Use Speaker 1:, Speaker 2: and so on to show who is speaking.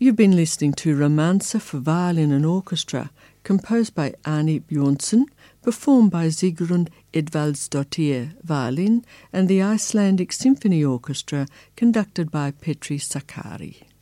Speaker 1: You've been listening to Romanza for Violin and Orchestra, composed by Arni Bjornsson, performed by Sigrun Edvaldsdottir, violin, and the Icelandic Symphony Orchestra, conducted by Petri Sakari.